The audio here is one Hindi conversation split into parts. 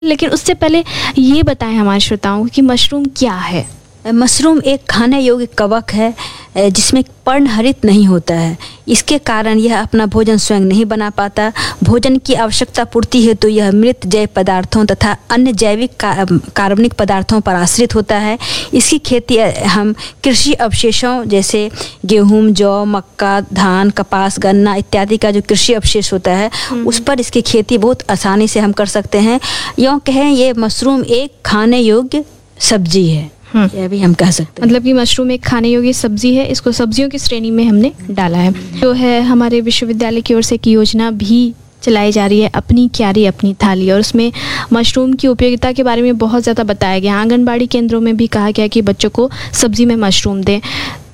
लेकिन उससे पहले ये बताएं हमारे श्रोताओं को कि मशरूम क्या है। मशरूम एक खाने योग्य कवक है जिसमें पर्णहरित नहीं होता है। इसके कारण यह अपना भोजन स्वयं नहीं बना पाता। भोजन की आवश्यकता पूर्ति हेतु यह मृत जैव पदार्थों तथा अन्य जैविक कार्बनिक पदार्थों पर आश्रित होता है। इसकी खेती हम कृषि अवशेषों जैसे गेहूं, जौ, मक्का, धान, कपास, गन्ना इत्यादि का जो कृषि अवशेष होता है उस पर इसकी खेती बहुत आसानी से हम कर सकते हैं। यूँ कहें ये मशरूम एक खाने योग्य सब्जी है, यह भी हम कह सकते हैं। मतलब कि मशरूम एक खाने योग्य सब्जी है, इसको सब्जियों की श्रेणी में हमने डाला है। जो है हमारे विश्वविद्यालय की ओर से एक योजना भी चलाई जा रही है, अपनी क्यारी अपनी थाली, और उसमें मशरूम की उपयोगिता के बारे में बहुत ज़्यादा बताया गया। आंगनबाड़ी केंद्रों में भी कहा गया कि बच्चों को सब्जी में मशरूम दें।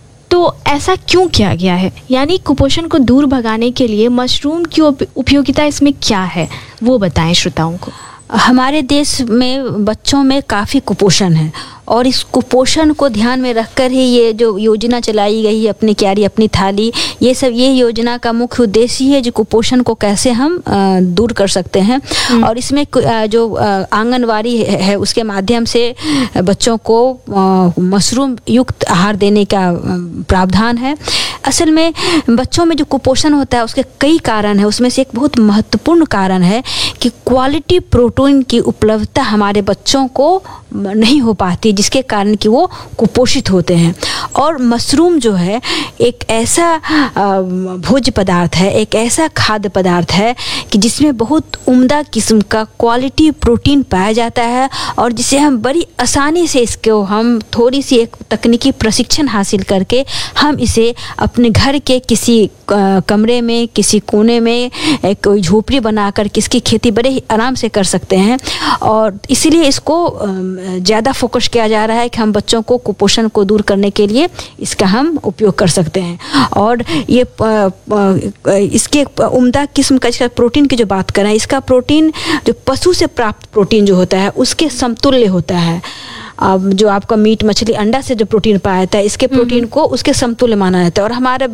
तो ऐसा क्यों किया गया है, यानी कुपोषण को दूर भगाने के लिए मशरूम की उपयोगिता इसमें क्या है, वो बताएं श्रोताओं को। हमारे देश में बच्चों में काफ़ी कुपोषण है और इस कुपोषण को ध्यान में रखकर ही ये जो योजना चलाई गई है अपनी क्यारी अपनी थाली, ये योजना का मुख्य उद्देश्य ही है जो कुपोषण को कैसे हम दूर कर सकते हैं। और इसमें जो आंगनवाड़ी है उसके माध्यम से बच्चों को मशरूम युक्त आहार देने का प्रावधान है। असल में बच्चों में जो कुपोषण होता है उसके कई कारण हैं, उसमें से एक बहुत महत्वपूर्ण कारण है कि क्वालिटी प्रोटीन की उपलब्धता हमारे बच्चों को नहीं हो पाती, जिसके कारण कि वो कुपोषित होते हैं। और मशरूम जो है एक ऐसा भोज्य पदार्थ है, एक ऐसा खाद्य पदार्थ है कि जिसमें बहुत उम्दा किस्म का क्वालिटी प्रोटीन पाया जाता है और जिसे हम बड़ी आसानी से इसको हम थोड़ी सी एक तकनीकी प्रशिक्षण हासिल करके हम इसे अपने घर के किसी कमरे में किसी कोने में कोई झोपड़ी बनाकर किसकी खेती बड़े ही आराम से कर सकते हैं। और इसीलिए इसको ज़्यादा फोकस किया जा रहा है कि हम बच्चों को कुपोषण को दूर करने के लिए इसका हम उपयोग कर सकते हैं। और ये इसके उम्दा किस्म का इसका प्रोटीन की जो बात करें, इसका प्रोटीन जो पशु से प्राप्त प्रोटीन जो होता है उसके समतुल्य होता है। अब जो आपका मीट मछली अंडा से जो प्रोटीन पाया जाता है इसके प्रोटीन को उसके समतुल्य माना जाता है। और हमारे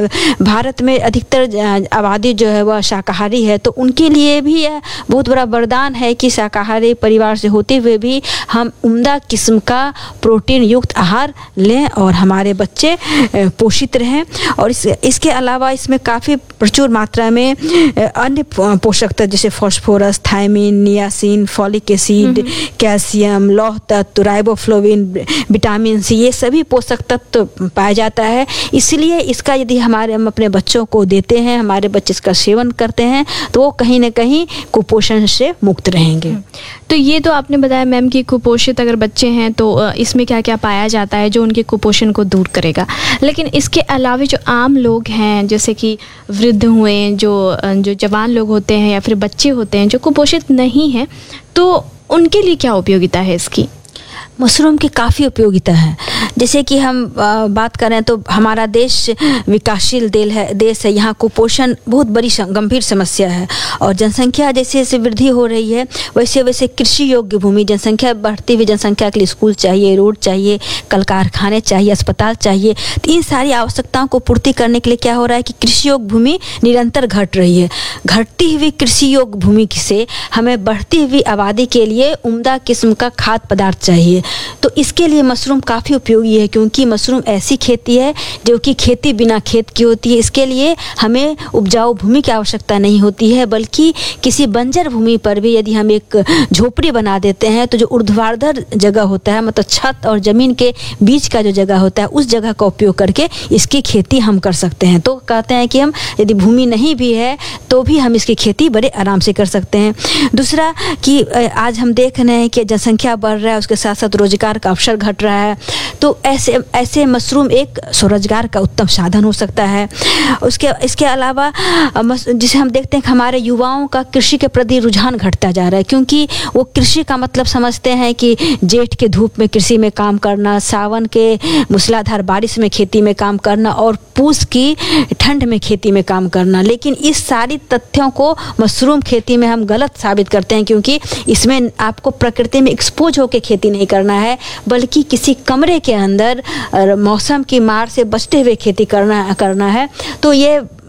भारत में अधिकतर आबादी जो है वह शाकाहारी है, तो उनके लिए भी यह बहुत बड़ा वरदान है कि शाकाहारी परिवार से होते हुए भी हम उम्दा किस्म का प्रोटीन युक्त आहार लें और हमारे बच्चे पोषित रहें। और इसके अलावा इसमें काफ़ी प्रचुर मात्रा में अन्य पोषक तत्व जैसे phosphorus, thiamine, niacin, folic acid, calcium, लौह तत्व, राइबोफ्लोविन, विटामिन सी, ये सभी पोषक तत्व पाया जाता है। इसलिए इसका यदि हम अपने बच्चों को देते हैं, हमारे बच्चे इसका सेवन करते हैं, तो वो कहीं ना कहीं कुपोषण से मुक्त रहेंगे। तो ये तो आपने बताया मैम कि कुपोषित अगर बच्चे हैं तो इसमें क्या क्या पाया जाता है जो उनके कुपोषण को दूर करेगा। लेकिन इसके अलावा जो आम लोग हैं जैसे कि वृद्ध हुए, जो जवान लोग होते हैं या फिर बच्चे होते हैं जो कुपोषित नहीं हैं, तो उनके लिए क्या उपयोगिता है इसकी? मशरूम की काफ़ी उपयोगिता है। जैसे कि हम बात करें तो हमारा देश विकासशील देश है, यहाँ कुपोषण बहुत बड़ी गंभीर समस्या है। और जनसंख्या जैसे जैसे वृद्धि हो रही है वैसे वैसे कृषि योग्य भूमि, जनसंख्या बढ़ती हुई जनसंख्या के लिए स्कूल चाहिए, रोड चाहिए, कल कारखाने चाहिए, अस्पताल चाहिए। तो इन सारी आवश्यकताओं को पूर्ति करने के लिए क्या हो रहा है कि कृषि योग्य भूमि निरंतर घट रही है। घटती हुई कृषि योग्य भूमि से हमें बढ़ती हुई आबादी के लिए उम्दा किस्म का खाद्य पदार्थ चाहिए। तो इसके लिए मशरूम काफ़ी उपयोगी है, क्योंकि मशरूम ऐसी खेती है जो कि खेती बिना खेत की होती है। इसके लिए हमें उपजाऊ भूमि की आवश्यकता नहीं होती है, बल्कि किसी बंजर भूमि पर भी यदि हम एक झोपड़ी बना देते हैं तो जो ऊर्ध्वाधर जगह होता है, मतलब छत और ज़मीन के बीच का जो जगह होता है, उस जगह का उपयोग करके इसकी खेती हम कर सकते हैं। तो कहते हैं कि हम यदि भूमि नहीं भी है तो भी हम इसकी खेती बड़े आराम से कर सकते हैं। दूसरा कि आज हम देख रहे हैं कि जनसंख्या बढ़ रहा है, उसके साथ साथ रोजगार का अवसर घट रहा है, तो ऐसे मशरूम एक स्वरोजगार का उत्तम साधन हो सकता है। इसके अलावा जिसे हम देखते हैं कि हमारे युवाओं का कृषि के प्रति रुझान घटता जा रहा है, क्योंकि वो कृषि का मतलब समझते हैं कि जेठ के धूप में कृषि में काम करना, सावन के मूसलाधार बारिश में खेती में काम करना और पूस की ठंड में खेती में काम करना। लेकिन इस सारी तथ्यों को मशरूम खेती में हम गलत साबित करते हैं, क्योंकि इसमें आपको प्रकृति में एक्सपोज होकर खेती नहीं करना है, बल्कि किसी कमरे के अंदर मौसम की मार से बचते हुए खेती करना है। तो ये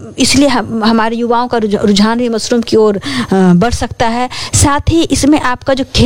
इसलिए हमारे युवाओं का रुझान भी मशरूम की ओर बढ़ सकता है। साथ ही इसमें आपका जो